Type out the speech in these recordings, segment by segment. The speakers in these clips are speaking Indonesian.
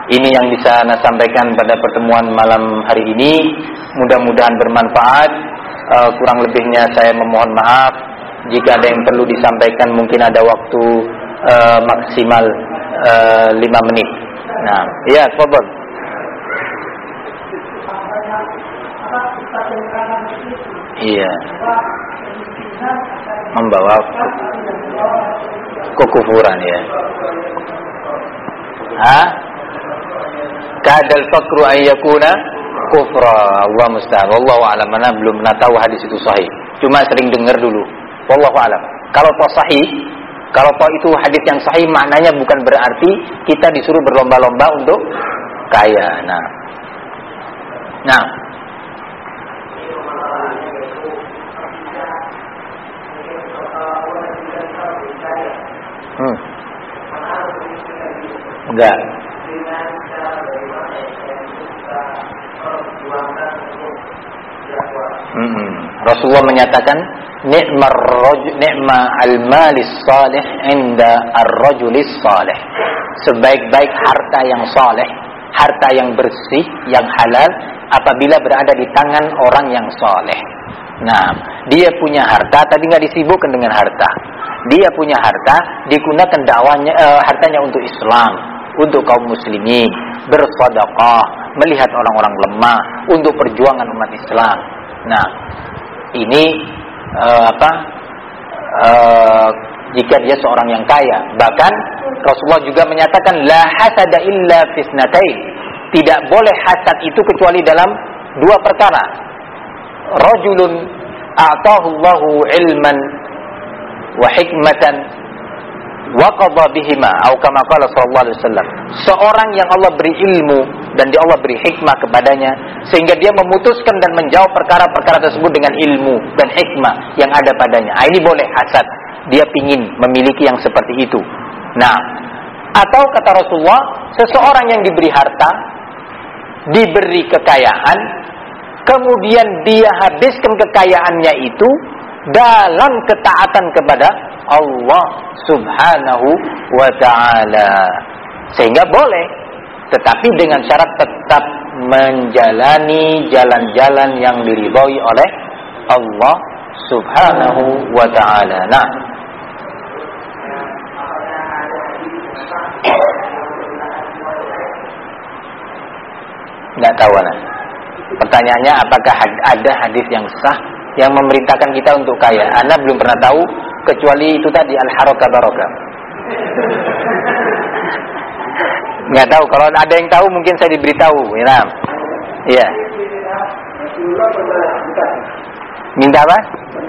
Ini yang bisa saya sampaikan pada pertemuan malam hari ini. Mudah-mudahan bermanfaat. Kurang lebihnya saya memohon maaf. Jika ada yang perlu disampaikan, mungkin ada waktu maksimal 5 menit. Nah, iya, tafadhol. Iya. Membawa kekufuran, ya. Kadal fakru ayyakuna kufra. Allah musta'an. Wallahu a'lam. Mana belum pernah tahu hadis itu sahih. Cuma sering dengar dulu. Wallahu a'lam. Kalau toh sahih, kalau toh itu hadis yang sahih, maknanya bukan berarti kita disuruh berlomba-lomba untuk kaya. Nah. Enggak. Rasulullah menyatakan ni'ma al-malis salih inda ar-rajulis salih. Sebaik-baik harta yang saleh, harta yang bersih, yang halal apabila berada di tangan orang yang saleh. Nah, dia punya harta tapi enggak disibukkan dengan harta. Dia punya harta, digunakan dakwanya, hartanya untuk Islam, untuk kaum muslimin, bersedekah, melihat orang-orang lemah, untuk perjuangan umat Islam. Nah, ini jika dia seorang yang kaya. Bahkan Rasulullah juga menyatakan la hasada illa fisnatain. Tidak boleh hasad itu kecuali dalam 2 perkara. Rajulun a'tahu Allahu ilman wa hikmatan wa qadha bihima atau kama qala sallallahu alaihi wasallam. Seorang yang Allah beri ilmu dan Allah beri hikmah kepadanya sehingga dia memutuskan dan menjawab perkara-perkara tersebut dengan ilmu dan hikmah yang ada padanya. Ini boleh hasad. Dia pingin memiliki yang seperti itu. Nah, atau kata Rasulullah, seseorang yang diberi harta, diberi kekayaan, kemudian dia habiskan kekayaannya itu dalam ketaatan kepada Allah Subhanahu wa ta'ala. Sehingga boleh, tetapi dengan syarat tetap menjalani jalan-jalan yang diridhoi oleh Allah Subhanahu wa ta'ala. Nah, nggak tahu lah. Pertanyaannya, apakah ada hadis yang sah yang memerintahkan kita untuk kaya? Anda belum pernah tahu, kecuali itu tadi al-harakah barakah. Nggak tahu. Kalau ada yang tahu mungkin saya diberitahu. Ya. Iya. Minta apa?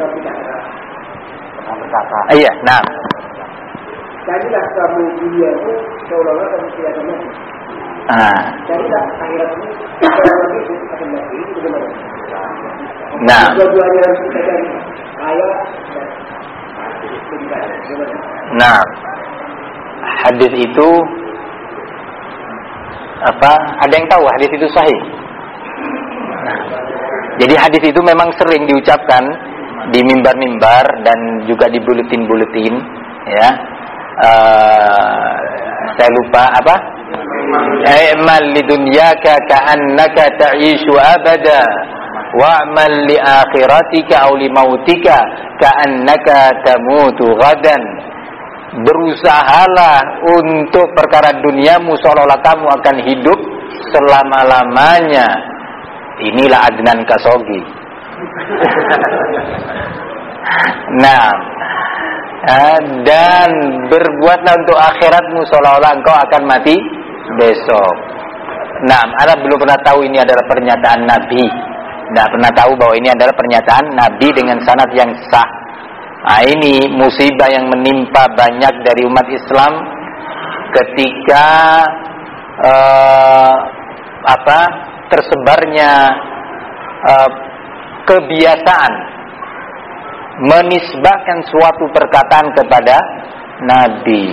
Iya. Nah. Jadilah kamu dunia itu seolah-olah kamu tidak ada mati. Jadilah akhirat ini seolah-olah itu akan mati. Itu bagaimana? Nah. Dua-duanya harus kita cari kaya dan bagaimana? Nah, hadis itu apa? Ada yang tahu hadis itu sahih? Nah, jadi hadis itu memang sering diucapkan di mimbar-mimbar dan juga di buletin-buletin, ya. Saya lupa apa? I'mal lidunyaka ka'annaka ta'ishu abada wa'mal li akhiratika aw li mautika ka'annaka tamutu ghadan. Berusahalah untuk perkara duniamu seolah-olah kamu akan hidup selama-lamanya. Inilah Adnan Kasogi. Nah, dan berbuatlah untuk akhiratmu seolah-olah engkau akan mati besok. Nah, Anda belum pernah tahu ini adalah pernyataan Nabi. Tidak pernah tahu bahwa ini adalah pernyataan Nabi dengan sanad yang sah. Nah, ini musibah yang menimpa banyak dari umat Islam ketika tersebarnya kebiasaan menisbahkan suatu perkataan kepada Nabi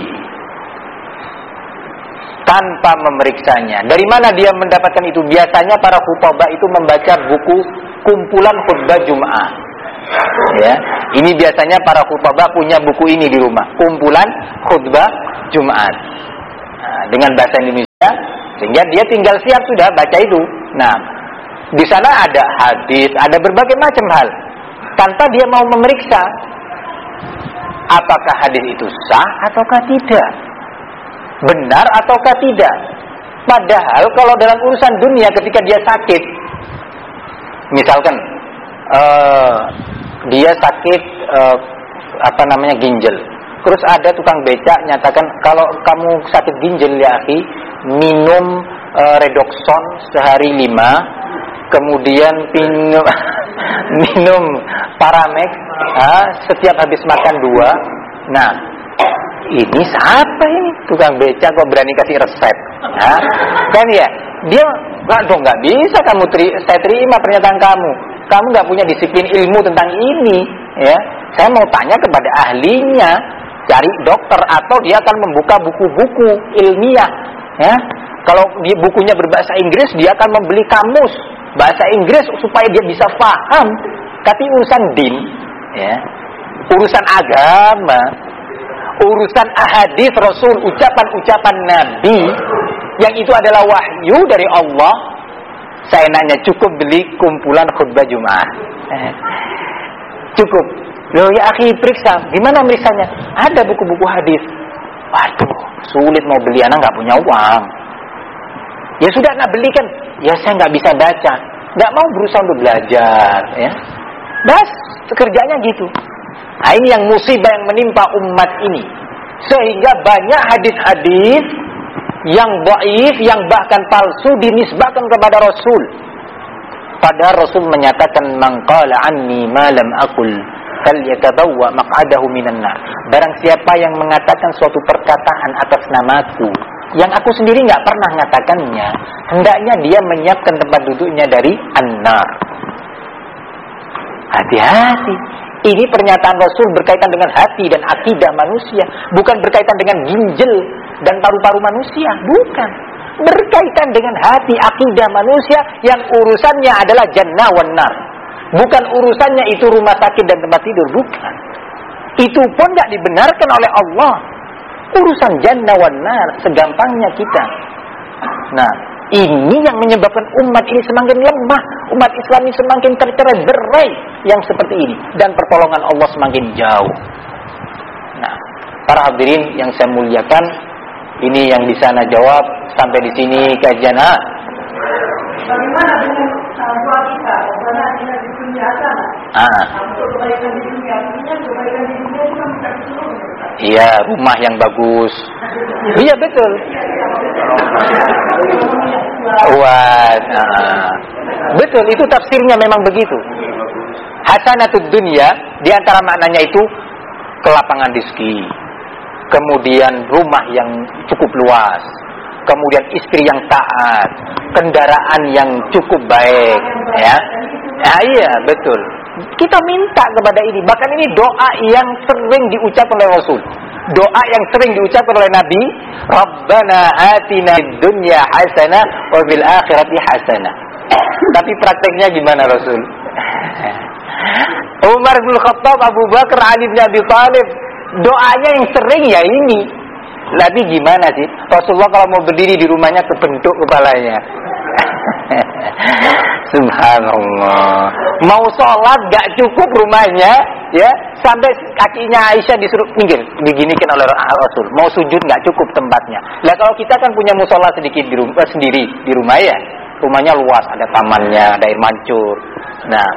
tanpa memeriksanya. Dari mana dia mendapatkan itu? Biasanya para khutbah itu membaca buku kumpulan khutbah Jum'ah. Ya, ini biasanya para khutbah punya buku ini di rumah, kumpulan khutbah Jumat. Nah, dengan bahasa Indonesia Sehingga dia tinggal siap sudah baca itu. Nah, di sana ada hadis, ada berbagai macam hal. Tanpa dia mau memeriksa apakah hadis itu sah ataukah tidak, benar ataukah tidak. Padahal kalau dalam urusan dunia ketika dia sakit, misalkan dia sakit ginjal, terus ada tukang becak nyatakan kalau kamu sakit ginjal ya akhi, minum Redoxon sehari 5, kemudian minum Paramex setiap habis makan 2. Nah, ini siapa ini tukang becak kok berani kasih resep? Kan ya, dia nggak bisa saya terima pernyataan kamu. Kamu nggak punya disiplin ilmu tentang ini, ya. Saya mau tanya kepada ahlinya, cari dokter, atau dia akan membuka buku-buku ilmiah, ya. Kalau dia bukunya berbahasa Inggris, dia akan membeli kamus bahasa Inggris supaya dia bisa paham. Tapi urusan din, ya, urusan agama, urusan ahadits Rasul, ucapan-ucapan Nabi, yang itu adalah wahyu dari Allah. Saya nanya, cukup beli kumpulan khutbah Jumat? Cukup. Loh ya akhi, periksa. Gimana meriksanya? Ada buku-buku hadis. Waduh, sulit mau beli, anak nggak punya uang. Ya sudah, nak belikan. Ya saya nggak bisa baca, nggak mau berusaha untuk belajar, ya. Bas, kerjanya gitu. Nah, ini yang musibah yang menimpa umat ini, sehingga banyak hadis-hadis yang dhaif, yang bahkan palsu dinisbahkan kepada Rasul. Padahal Rasul menyatakan, man qala anni ma lam aqul falyatabawa maq'adahu minan nar. Barang siapa yang mengatakan suatu perkataan atas namaku yang aku sendiri nggak pernah mengatakannya, hendaknya dia menyiapkan tempat duduknya dari an-nar. Hati-hati. Ini pernyataan Rasul berkaitan dengan hati dan akidah manusia, bukan berkaitan dengan ginjal dan paru-paru manusia, bukan. Berkaitan dengan hati, akidah manusia yang urusannya adalah jannah wan nar. Bukan urusannya itu rumah sakit dan tempat tidur, bukan. Itu pun tidak dibenarkan oleh Allah. Urusan jannah wan nar segampangnya kita. Nah, ini yang menyebabkan umat ini semakin lemah, umat Islam ini semakin tercerai-berai yang seperti ini, dan pertolongan Allah semakin jauh. Nah, para hadirin yang saya muliakan, ini yang bisa ana jawab sampai di sini kajian. Bagaimana dengan doa kita? Bagaimana dengan di dunia sana? Untuk kebaikan di dunia, artinya kebaikan di dunia itu kan bisa diseluruh. Iya, rumah yang bagus. Iya betul. Betul, itu tafsirnya memang begitu. Hasanatud dunya, di antara maknanya itu kelapangan rezeki, kemudian rumah yang cukup luas, kemudian istri yang taat, kendaraan yang cukup baik, ya. Nah, iya betul. Kita minta kepada ini. Bahkan ini doa yang sering diucapkan oleh Rasul, doa yang sering diucapkan oleh Nabi. Rabbana atina fid dunya hasanah wa fil akhirati hasanah. Tapi prakteknya gimana Rasul? Umar bin Khattab, Abu Bakar, Ali bin Abi Thalib, doanya yang sering ya ini. Tapi gimana sih? Rasulullah kalau mau berdiri di rumahnya kebentuk kepalanya. Subhanallah. Mau sholat gak cukup rumahnya, ya, sampai kakinya Aisyah disuruh minggir, diginikan oleh Rasul. Mau sujud gak cukup tempatnya. Lah kalau kita kan punya musola sedikit di rumah, sendiri di rumah, ya, rumahnya luas, ada tamannya, ada air mancur. Nah,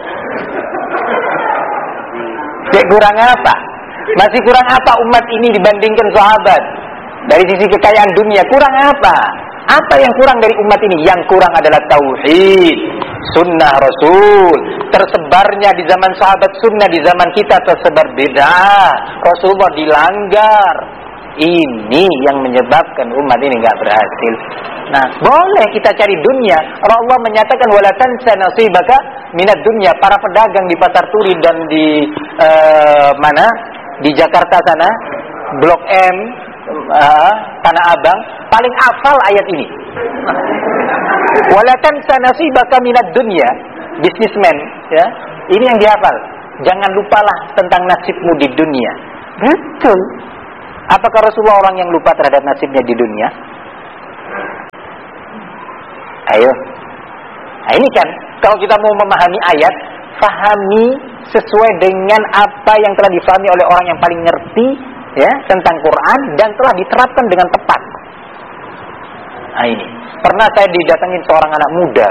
kurang apa? Masih kurang apa umat ini dibandingkan sahabat? Dari sisi kekayaan dunia, kurang apa? Apa yang kurang dari umat ini? Yang kurang adalah tauhid, sunnah Rasul. Tersebarnya di zaman sahabat sunnah, di zaman kita tersebar bid'ah. Rasulullah dilanggar. Ini yang menyebabkan umat ini nggak berhasil. Nah, boleh kita cari dunia. Allah menyatakan wala tansa nasibaka minad dunya. Para pedagang di Pasar Turi dan di mana? Di Jakarta sana, Blok M, Tanah Abang, paling hafal ayat ini. Wala tansa nasibaka minad dunya. Businessman, ya. Ini yang dihafal. Jangan lupalah tentang nasibmu di dunia. Betul. Apakah Rasulullah orang yang lupa terhadap nasibnya di dunia? Ayo. Nah ini kan, kalau kita mau memahami ayat, fahami sesuai dengan apa yang telah difahami oleh orang yang paling ngerti ya tentang Quran dan telah diterapkan dengan tepat. Nah ini, pernah saya didatangin seorang anak muda.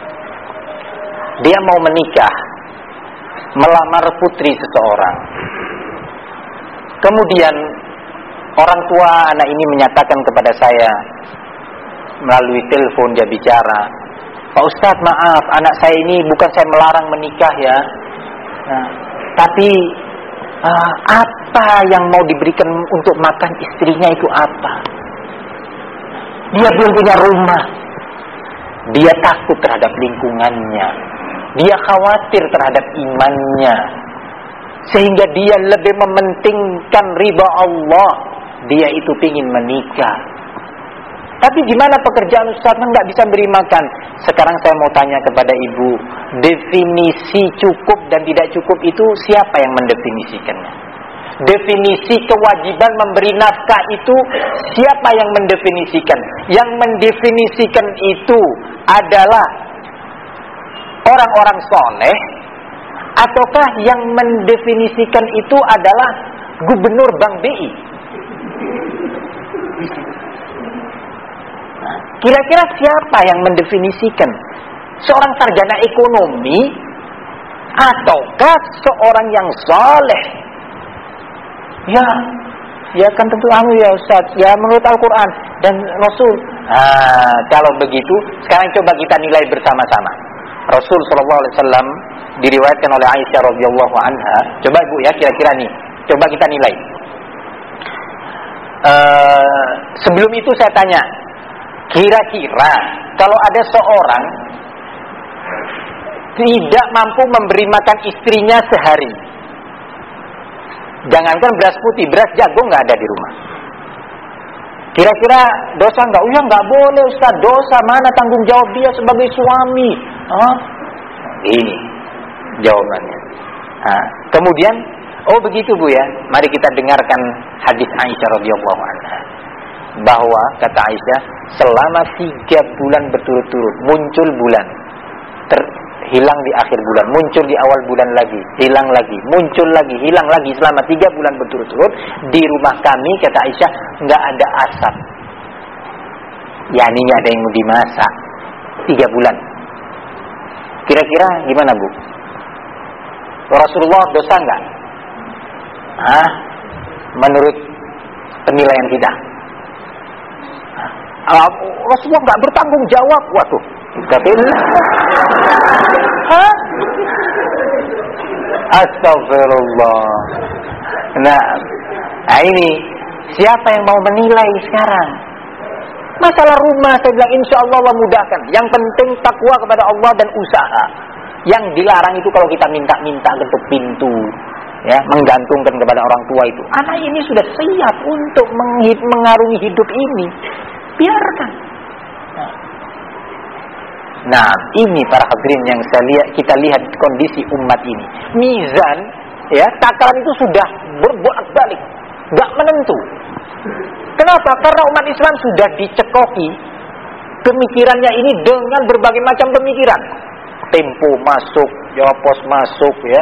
Dia mau menikah, melamar putri seseorang. Kemudian orang tua anak ini menyatakan kepada saya melalui telepon, dia bicara, Pak Ustadz, maaf, anak saya ini bukan saya melarang menikah ya, tapi apa yang mau diberikan untuk makan istrinya itu apa? Dia belum punya rumah, dia takut terhadap lingkungannya, dia khawatir terhadap imannya, sehingga dia lebih mementingkan ridha Allah. Dia itu ingin menikah. Tapi gimana pekerjaan Ustaz, nggak bisa beri makan. Sekarang saya mau tanya kepada ibu, definisi cukup dan tidak cukup itu siapa yang mendefinisikannya? Definisi kewajiban memberi nafkah itu siapa yang mendefinisikan? Yang mendefinisikan itu adalah orang-orang soleh, ataukah yang mendefinisikan itu adalah gubernur Bank BI? Kira-kira siapa yang mendefinisikan? Seorang sarjana ekonomi ataukah seorang yang soleh? Ya kan tentu ya Ustaz. Ya menurut Al-Quran dan Rasul. Kalau begitu, sekarang coba kita nilai bersama-sama. Rasul SAW diriwayatkan oleh Aisyah radhiyallahu anha. Coba ibu ya, kira-kira nih, coba kita nilai. Sebelum itu saya tanya, kira-kira kalau ada seorang tidak mampu memberi makan istrinya sehari, jangankan beras putih, beras jagung nggak ada di rumah, kira-kira dosa nggak? Ya nggak boleh Ustaz, dosa, mana tanggung jawab dia sebagai suami? Ini jawabannya. Kemudian, oh begitu Bu ya, mari kita dengarkan hadis Aisyah radhiyallahu anha, bahwa kata Aisyah, selama 3 bulan berturut-turut muncul bulan, hilang di akhir bulan, muncul di awal bulan lagi, hilang lagi, muncul lagi, hilang lagi, selama 3 bulan berturut-turut di rumah kami, kata Aisyah, nggak ada asap. Ya ini nggak ada yang mau dimasak 3 bulan. Kira-kira gimana Bu? Rasulullah dosa nggak? Menurut penilaian kita, Rasulullah nggak bertanggung jawab. Waduh, tapi astagfirullah. Nah ini siapa yang mau menilai sekarang? Masalah rumah saya bilang insya Allah Allah mudahkan. Yang penting takwa kepada Allah dan usaha. Yang dilarang itu kalau kita minta-minta ketuk pintu, ya, menggantungkan kepada orang tua itu. Anak ini sudah siap untuk mengarungi hidup ini, biarkan. Nah, ini para hadirin yang kita lihat kondisi umat ini. Mizan, ya, takaran itu sudah berbolak-balik, nggak menentu. Kenapa? Karena umat Islam sudah dicekoki pemikirannya ini dengan berbagai macam pemikiran. Tempo masuk, Jawa Pos masuk, ya,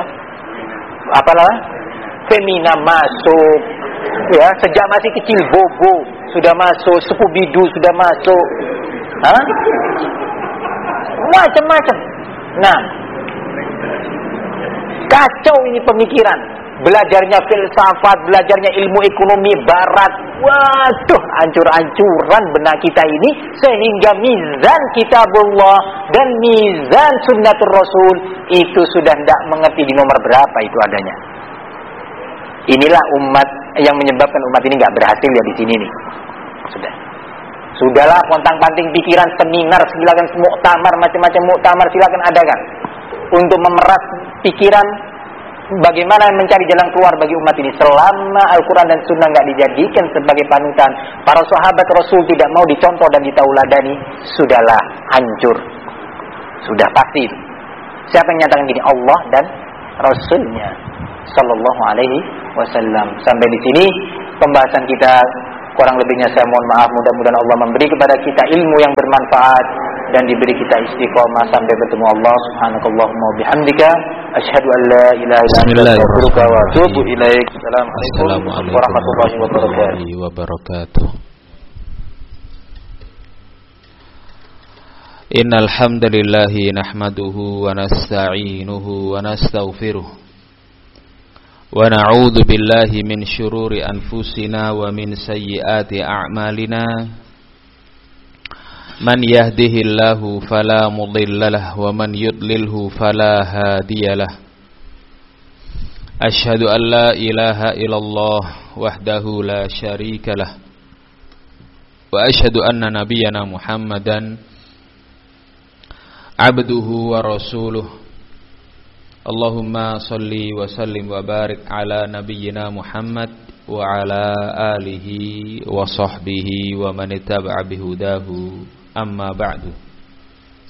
Femina masuk, ya, sejak masih kecil Bobo sudah masuk, Scooby-Doo sudah masuk, macam-macam. Nah, kacau ini pemikiran. Belajarnya filsafat, belajarnya ilmu ekonomi barat. Waduh, hancur-hancuran benak kita ini, sehingga mizan kitabullah dan mizan sunnatul Rasul itu sudah tidak mengerti di nomor berapa itu adanya. Inilah umat yang menyebabkan umat ini nggak berhasil ya di sini nih. Sudahlah, pontang-panting pikiran, seminar, silakan muktamar, macam-macam muktamar silakan adakan untuk memeras pikiran. Bagaimana mencari jalan keluar bagi umat ini selama Al-Quran dan Sunnah nggak dijadikan sebagai panutan, para sahabat Rasul tidak mau dicontoh dan ditauladani, sudahlah, hancur, sudah pasti. Siapa yang nyatakan gini? Allah dan Rasulnya Sallallahu Alaihi Wasallam. Sampai di sini pembahasan kita, kurang lebihnya saya mohon maaf. Mudah-mudahan Allah memberi kepada kita ilmu yang bermanfaat dan diberi kita istiqomah sampai bertemu Allah. Subhanakallahumma bihamdika asyhadu an la ilaha illa anta astaghfiruka wa atubu ilaik. Assalamualaikum warahmatullahi wabarakatuh. Innal hamdalillah nahmaduhu wa nasta'inuhu wa nastaghfiruh wa na'udzu billahi min shururi anfusina wa min sayyiati a'malina. Man yahdihillahu fala mudhillalah wa man yudlilhu fala hadiyalah. Asyhadu an la ilaha illallah wahdahu la syarikalah wa asyhadu anna nabiyyana Muhammadan abduhu wa rasuluh. Allahumma salli wa sallim wa barik ala nabiyyina Muhammad wa ala alihi wa sahbihi wa man ittaba'a bihudahu, amma ba'du.